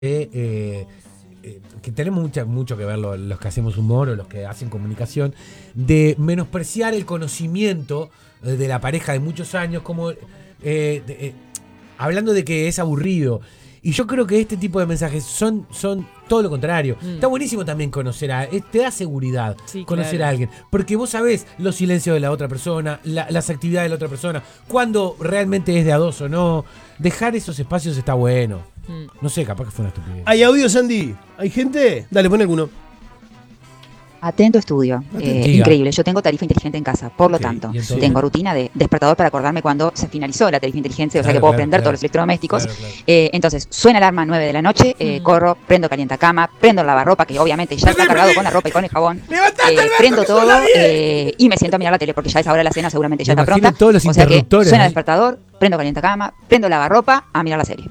que tenemos mucho que ver los que hacemos humor o los que hacen comunicación, de menospreciar el conocimiento de la pareja de muchos años, como hablando de que es aburrido. Y yo creo que este tipo de mensajes son todo lo contrario. Está buenísimo también conocer te da seguridad conocer a alguien, porque vos sabés los silencios de la otra persona, las actividades de la otra persona, cuando realmente es de a dos o no. Dejar esos espacios está bueno. No sé, capaz que fue una estupidez. ¿Hay audio, Sandy? ¿Hay gente? Dale, pon alguno. Atento estudio. Increíble. Yo tengo tarifa inteligente en casa. Por lo tanto, tengo rutina de despertador para acordarme cuando se finalizó la tarifa inteligente. O sea que puedo prender todos los electrodomésticos. Entonces, suena alarma 9 de la noche. Corro, prendo calientacama, prendo el lavarropa, que obviamente ya está cargado con la ropa y con el jabón. Prendo todo y me siento a mirar la tele porque ya es hora de la cena, seguramente ya está pronta. O sea que suena despertador, prendo calientacama, prendo lavarropa, a mirar la serie.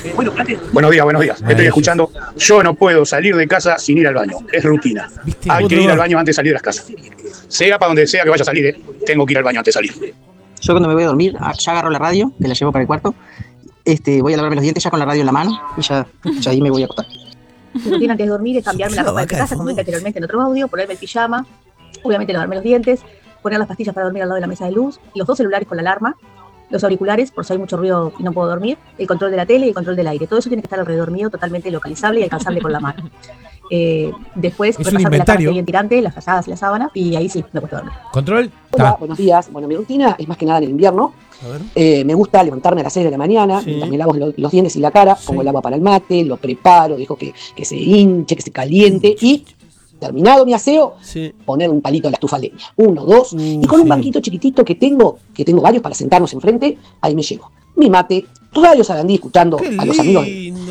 Buenos días. Estoy escuchando. Yo no puedo salir de casa sin ir al baño. Es rutina. Hay que ir al baño antes de salir de las casas. Sea para donde sea que vaya a salir, tengo que ir al baño antes de salir. Yo cuando me voy a dormir, ya agarro la radio, que la llevo para el cuarto. Voy a lavarme los dientes ya con la radio en la mano y ya ahí me voy a acostar. Mi rutina antes de dormir es cambiarme la ropa de casa, como dije anteriormente en otro audio, ponerme el pijama, obviamente lavarme los dientes, poner las pastillas para dormir al lado de la mesa de luz, los 2 celulares con la alarma, los auriculares, por si hay mucho ruido y no puedo dormir, el control de la tele y el control del aire. Todo eso tiene que estar alrededor mío, totalmente localizable y alcanzable con la mano. Después, repasarme la cama bien tirante, las frazadas y la sábana, y ahí sí, me puedo dormir. ¿Control? Hola, buenos días. Bueno, mi rutina es más que nada en el invierno. Me gusta levantarme a las 6 de la mañana, también lavo los dientes y la cara, pongo el agua para el mate, lo preparo, dejo que se hinche, que se caliente y... Terminado mi aseo, poner un palito en la estufa a leña. 1, 2, y con un banquito chiquitito que tengo varios para sentarnos enfrente, ahí me llevo mi mate, Radio Sarandí, escuchando a los amigos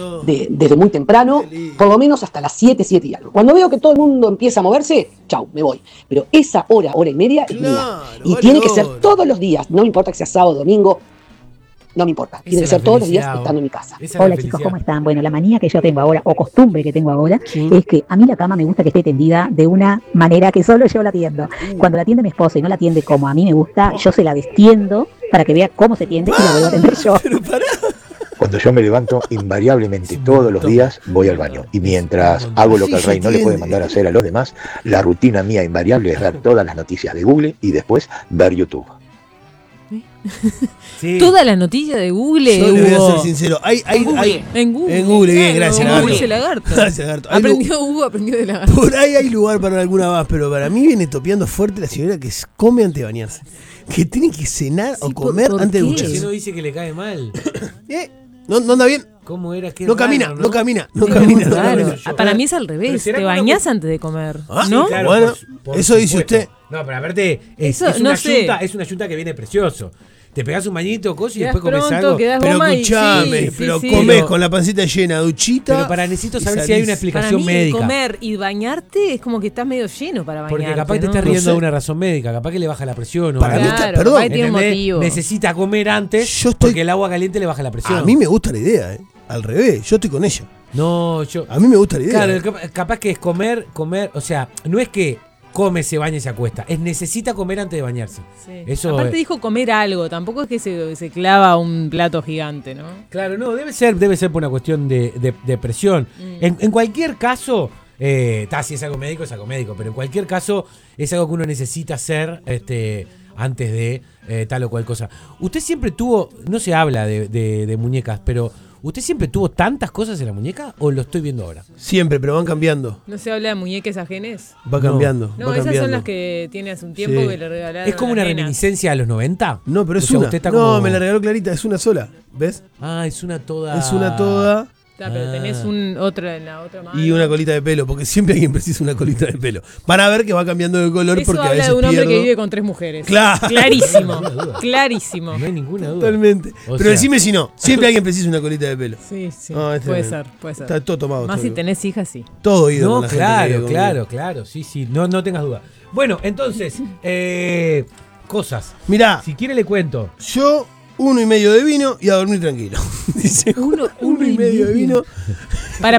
desde muy temprano, por lo menos hasta las 7 y algo. Cuando veo que todo el mundo empieza a moverse, chau, me voy. Pero esa hora y media es mía. Y tiene que ser todos los días, no me importa que sea sábado o domingo. No me importa, tiene que ser todos los días estando en mi casa. Hola chicos, ¿cómo están? Bueno, la manía que yo tengo ahora, o costumbre que tengo ahora, es que a mí la cama me gusta que esté tendida de una manera que solo yo la tiendo. Cuando la tiende mi esposa y no la tiende como a mí me gusta, yo se la destiendo para que vea cómo se tiende y la vuelvo a tender yo. Cuando yo me levanto, invariablemente todos los días voy al baño. Y mientras hago lo que el rey no le puede mandar a hacer a los demás, la rutina mía invariable es ver todas las noticias de Google y después ver YouTube. Toda la noticia de Google. Yo le voy a ser sincero. En Google, bien, gracias, Lagarto. Gracias, Lagarto. Aprendió de Lagarto. Por ahí hay lugar para alguna más, pero para mí viene topeando fuerte la señora que come antes de bañarse. Que tiene que cenar o comer antes de ducharse. ¿Por qué no dice que le cae mal? ¿No anda bien? ¿Cómo era? No camina. Claro. Para mí es al revés. Te bañás antes de comer. ¿No? Sí, claro, bueno, por eso dice usted. No, pero aparte, es una yunta que viene precioso. Te pegás un bañito, coso, y después comes algo. Pero escuchame, comés con la pancita llena, duchita. Pero necesito saber si hay una explicación médica. Comer y bañarte es como que estás medio lleno para bañarte. Porque capaz te estás riendo de una razón médica, capaz que le baja la presión. Para mí perdón, tiene un motivo. Necesita comer antes porque el agua caliente le baja la presión. A mí me gusta la idea, al revés, yo estoy con ella. No, a mí me gusta la idea. Claro, capaz que es comer, o sea, no es que come, se baña y se acuesta. Necesita comer antes de bañarse. Sí. Eso aparte dijo comer algo, tampoco es que se clava un plato gigante, ¿no? Claro, no, debe ser por una cuestión de presión. En cualquier caso, si es algo médico, pero en cualquier caso es algo que uno necesita hacer antes de tal o cual cosa. Usted siempre tuvo, no se habla de muñecas, pero ¿usted siempre tuvo tantas cosas en la muñeca o lo estoy viendo ahora? Siempre, pero van cambiando. ¿No se habla de muñecas ajenes? Va cambiando. No, esas son las que tiene hace un tiempo que le regalaron. ¿Es como una reminiscencia a los 90? No, pero es una. No, me la regaló Clarita, es una sola. ¿Ves? Es una toda. Es una toda. Pero tenés otra en la otra mano. Y una colita de pelo, porque siempre alguien precisa una colita de pelo. Van a ver que va cambiando de color eso porque a habla veces de un hombre pierdo. que vive con 3 mujeres. Claro. Clarísimo. Clarísimo. No hay ninguna duda. Totalmente. Pero decime si no. Siempre alguien precisa una colita de pelo. Sí. Puede ser. Está todo tomado. Más si tenés hijas, sí. Todo ido. No, claro. Sí. No tengas duda. Bueno, entonces, cosas. Mirá. Si quiere le cuento. Yo 1,5 de vino y a dormir tranquilo. Dice 1,5 de vino. Pará.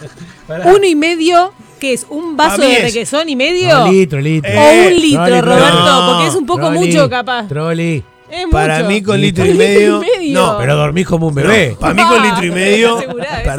1,5, ¿qué es? ¿Un vaso de requesón y medio? No, litro. O 1 litro, Roberto, porque es un poco mucho capaz. Trolli. Para mí con litro y medio. No, pero dormís como un bebé. Para mí con litro y medio.